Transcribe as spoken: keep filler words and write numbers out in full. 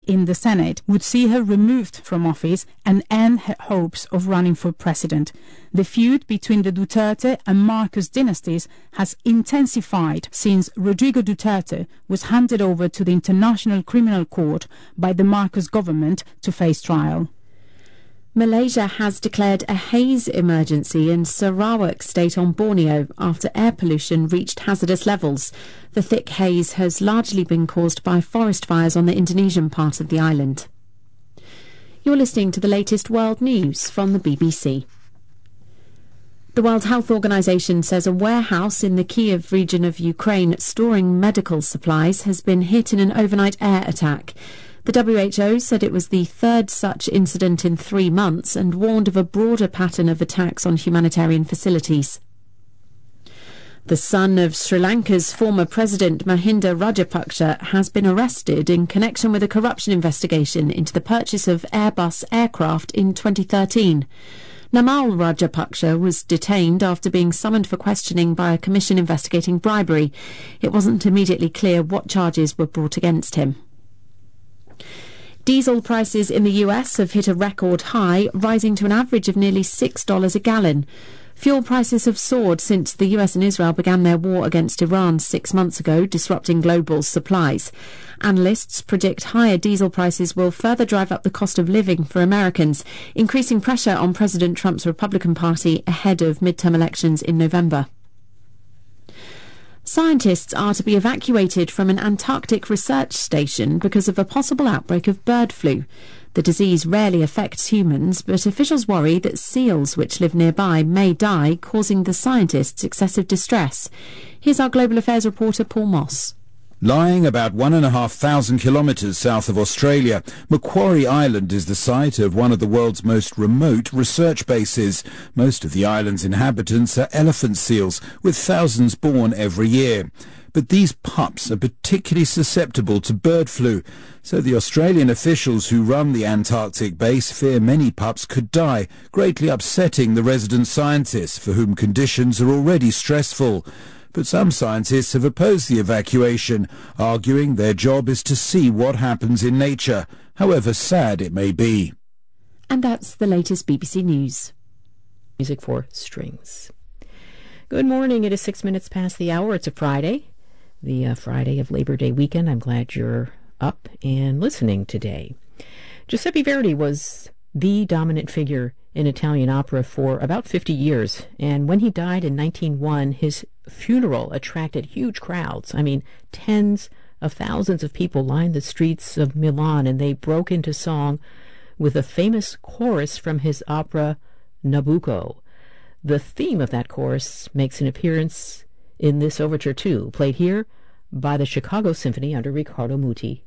in the Senate would see her removed from office and end her hopes of running for president. The feud between the Duterte and Marcos dynasties has intensified since Rodrigo Duterte was handed over to the International Criminal Court by the Marcos government to face trial. Malaysia has declared a haze emergency in Sarawak state on Borneo after air pollution reached hazardous levels. The thick haze has largely been caused by forest fires on the Indonesian part of the island. You're listening to the latest world news from the B B C. The World Health Organization says a warehouse in the Kiev region of Ukraine storing medical supplies has been hit in an overnight air attack. The W H O said it was the third such incident in three months and warned of a broader pattern of attacks on humanitarian facilities. The son of Sri Lanka's former president Mahinda Rajapaksa has been arrested in connection with a corruption investigation into the purchase of Airbus aircraft in twenty thirteen. Namal Rajapaksa was detained after being summoned for questioning by a commission investigating bribery. It wasn't immediately clear what charges were brought against him. Diesel prices in the U S have hit a record high, rising to an average of nearly six dollars a gallon. Fuel prices have soared since the U S and Israel began their war against Iran six months ago, disrupting global supplies. Analysts predict higher diesel prices will further drive up the cost of living for Americans, increasing pressure on President Trump's Republican Party ahead of midterm elections in November. Scientists are to be evacuated from an Antarctic research station because of a possible outbreak of bird flu. The disease rarely affects humans, but officials worry that seals which live nearby may die, causing the scientists excessive distress. Here's our Global Affairs reporter Paul Moss. Lying about one and a half thousand kilometres south of Australia, Macquarie Island is the site of one of the world's most remote research bases. Most of the island's inhabitants are elephant seals, with thousands born every year. But these pups are particularly susceptible to bird flu, so the Australian officials who run the Antarctic base fear many pups could die, greatly upsetting the resident scientists, for whom conditions are already stressful. But some scientists have opposed the evacuation, arguing their job is to see what happens in nature, however sad it may be. And that's the latest B B C News. Music for strings. Good morning. It is six minutes past the hour. It's a Friday, the uh, Friday of Labor Day weekend. I'm glad you're up and listening today. Giuseppe Verdi was the dominant figure in Italian opera for about fifty years, and when he died in nineteen oh one, his funeral attracted huge crowds. I mean, tens of thousands of people lined the streets of Milan, and they broke into song with a famous chorus from his opera Nabucco. The theme of that chorus makes an appearance in this overture too, played here by the Chicago Symphony under Riccardo Muti.